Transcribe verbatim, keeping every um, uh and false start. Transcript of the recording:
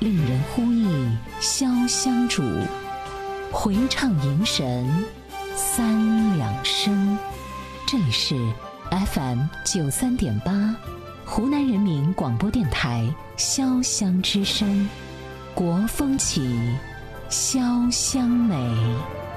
令人呼忆潇湘主，回唱迎神三两声。这里是 F M 九三点八，湖南人民广播电台潇湘之声，国风起，潇湘美。